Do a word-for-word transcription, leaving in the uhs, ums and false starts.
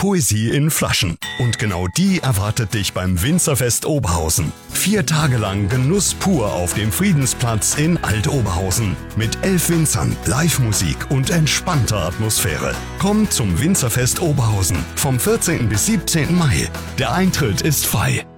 Poesie in Flaschen. Und genau die erwartet dich beim Winzerfest Oberhausen. Vier Tage lang Genuss pur auf dem Friedensplatz in Alt-Oberhausen. Mit elf Winzern, Live-Musik und entspannter Atmosphäre. Komm zum Winzerfest Oberhausen vom vierzehnten bis siebzehnten Mai. Der Eintritt ist frei.